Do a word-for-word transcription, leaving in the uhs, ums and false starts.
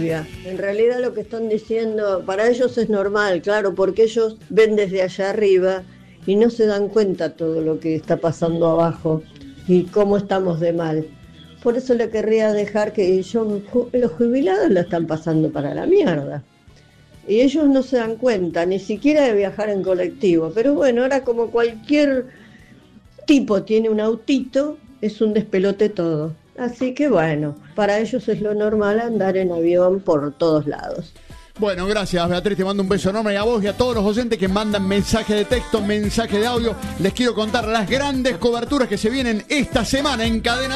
turbia. En realidad lo que están diciendo, para ellos es normal, claro, porque ellos ven desde allá arriba y no se dan cuenta todo lo que está pasando abajo y cómo estamos de mal. Por eso le querría dejar que yo, los jubilados la están pasando para la mierda. Y ellos no se dan cuenta, ni siquiera de viajar en colectivo. Pero bueno, ahora como cualquier tipo tiene un autito, es un despelote todo. Así que bueno, para ellos es lo normal andar en avión por todos lados. Bueno, gracias Beatriz, te mando un beso enorme a vos y a todos los oyentes que mandan mensaje de texto, mensaje de audio. Les quiero contar las grandes coberturas que se vienen esta semana en Cadena